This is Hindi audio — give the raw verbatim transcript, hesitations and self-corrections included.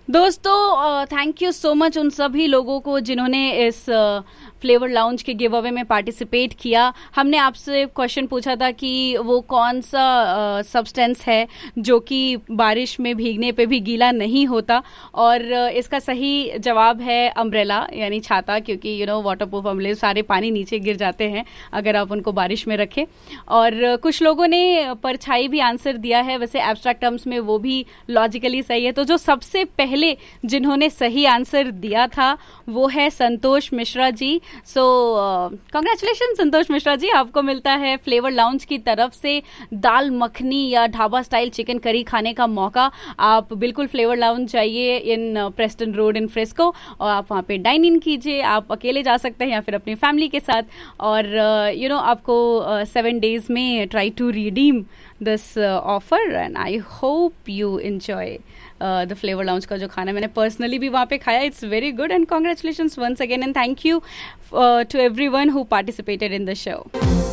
दोस्तों थैंक यू सो मच उन सभी लोगों को जिन्होंने इस फ्लेवर लाउंज के गिव अवे में पार्टिसिपेट किया। हमने आपसे क्वेश्चन पूछा था कि वो कौन सा सब्सटेंस है जो कि बारिश में भीगने पे भी गीला नहीं होता, और uh, इसका सही जवाब है अम्ब्रेला यानी छाता, क्योंकि you know water proof umbrella सारे पानी नीचे गिर जाते हैं अगर आप उनको बारिश में रखें। और uh, कुछ लोगों ने परछाई भी आंसर दिया है, वैसे एब्स्ट्रैक्ट टर्म्स में वो भी लॉजिकली सही है। तो जो सबसे पहले जिन्होंने सही आंसर दिया था वो है संतोष मिश्रा जी। सो कांग्रेचुलेशन संतोष मिश्रा जी, आपको मिलता है फ्लेवर लाउंज की तरफ से दाल मखनी या ढाबा स्टाइल चिकन करी खाने का मौका। आप बिल्कुल फ्लेवर लाउंज जाइए इन प्रेस्टन रोड इन फ्रिस्को और आप वहाँ पे डाइन इन कीजिए। आप अकेले जा सकते हैं या फिर अपनी फैमिली के साथ, और you uh, no you know, आपको सेवन डेज में try to redeem this offer and I hope you enjoy the flavour lounge का जो खाना मैंने पर्सनली भी वहाँ पे खाया। It's very good and congratulations once again and thank you to everyone who participated in the show.